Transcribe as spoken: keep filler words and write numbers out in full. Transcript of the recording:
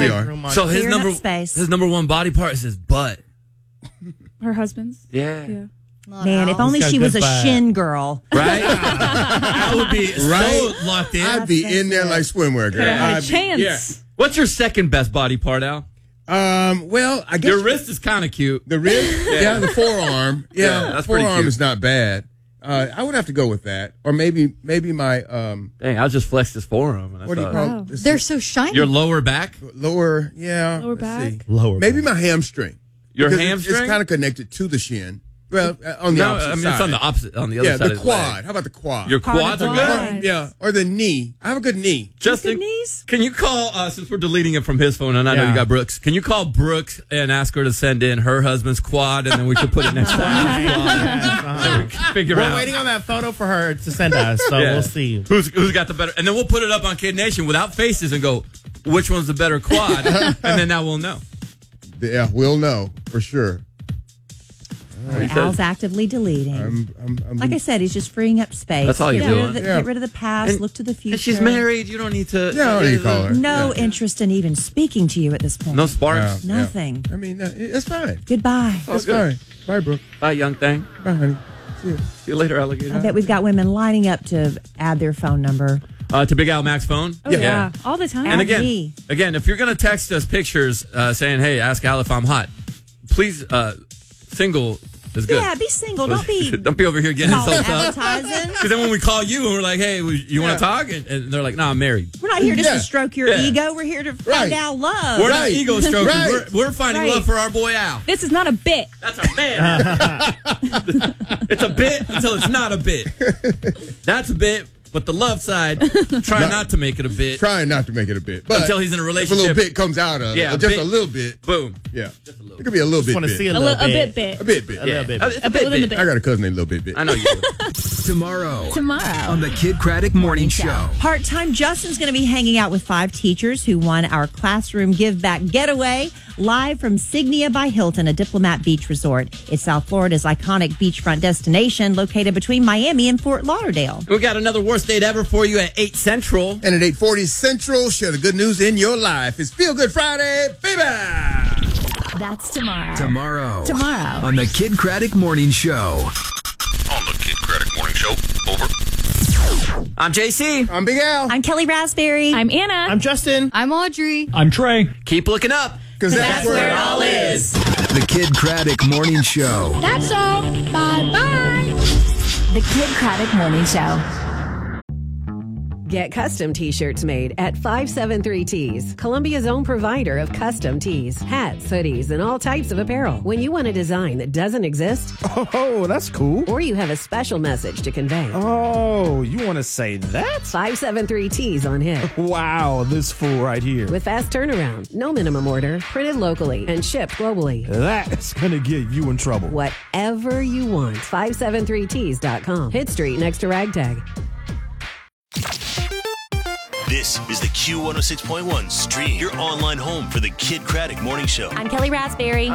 we are. So his Clearing number, up space. his number one body part is his butt. Her husband's. Yeah. Yeah. Man, if only got she was a good butt. shin girl. Right? That would be Right? so locked in. I'd be That's in there it. like swimwear, girl. Could have had a I'd be- chance. Yeah. What's your second best body part, Al? Um, well, I guess Your wrist is kind of cute. the rib, yeah. the forearm, yeah, Yeah, that's pretty forearm cute. is not bad. Uh, I would have to go with that, or maybe maybe my um, Dang, I just flexed his forearm. And I what do you thought- call Wow. it? Let's They're see. so shiny. Your lower back? lower, yeah, Lower let's back? see. Lower Maybe back. my hamstring. Your Because it's- hamstring? It's kind of connected to the shin. Well, uh, on the No, opposite I mean side. it's on the opposite, on the other yeah, side the of his quad. leg. How about the quad? Your quads are good. Quads. yeah, or the knee. I have a good knee. Justin, Good knees? can you call, uh, since we're deleting it from his phone, and I know Yeah. you got Brooks, can you call Brooks and ask her to send in her husband's quad, and then we can put it next to Al's quad, and we can figure We're out waiting on that photo for her to send us, so Yeah. we'll see. who's who's got the better, and then we'll put it up on Kid Nation without faces and go, which one's the better quad, and then now we'll know. Yeah, we'll know for sure. Al's actively deleting. I'm, I'm, I'm like I said, he's just freeing up space. That's all get he's rid doing. Of the, Yeah. Get rid of the past, And- look to the future. And she's married. You don't need to. Yeah, I don't need to call her. No interest in even speaking to you at this point. No sparks. Yeah. Nothing. I mean, uh, it's fine. Goodbye. It's good. fine. Bye, Brooke. Bye, young thing. Bye, honey. See you. See you later, alligator. I bet we've got women lining up to add their phone number. Uh, to Big Al Mac's phone. Oh, yeah. All the time. And Add again, me. again, if you're gonna text us pictures uh, saying, "Hey, ask Al if I'm hot," please, uh, single is good. Yeah, be single. Don't be Don't be over here getting called himself up. advertising. Because then when we call you and we're like, "Hey, you want to talk?" And, and they're like, "No, I'm married." We're not here just Yeah. to stroke your Yeah. ego. We're here to find Right. out love. We're not Right. ego stroking. Right. We're, we're finding Right. love for our boy Al. This is not a bit. That's a bit. It's a bit until it's not a bit. That's a bit, but the love side, try No. not to make it a bit. Trying not to make it a bit, but Until he's in a if a relationship. little bit comes out of Yeah, it, a just bit. a little bit. Boom. Yeah, it could be a little bit. Want to bit. see a A, little li- a bit. bit bit. a bit, bit. A little bit. It's A bit within the bit. I got a cousin named Little Bit Bit. I know you do. Tomorrow. Tomorrow. On the Kid Craddock Morning Show. Part-time Justin's going to be hanging out with five teachers who won our classroom give back getaway live from Signia by Hilton, a Diplomat Beach resort. It's South Florida's iconic beachfront destination located between Miami and Fort Lauderdale. We got another worst date ever for you at eight Central. And at eight forty Central, share the good news in your life. It's Feel Good Friday, baby! That's tomorrow. Tomorrow. Tomorrow. On the Kid Craddock Morning Show. On the Kid Craddock Morning Show. Over. I'm J C. I'm Big Al. I'm Kelly Raspberry. I'm Anna. I'm Justin. I'm Audrey. I'm Trey. Keep looking up. Because that's, where it all is. The Kid Craddock Morning Show. That's all. Bye bye. The Kid Craddock Morning Show. Get custom t-shirts made at five seven three Tees, Columbia's own provider of custom tees, hats, hoodies, and all types of apparel. When you want a design that doesn't exist, Oh, that's cool. or you have a special message to convey, Oh, you want to say that? five seven three Tees on hit. Wow, this fool right here. With fast turnaround, no minimum order, printed locally, and shipped globally. That's going to get you in trouble. Whatever you want, five seven three tees dot com. Hit Street next to Ragtag. This is the Q one oh six point one Stream, your online home for the Kid Craddock Morning Show. I'm Kelly Raspberry.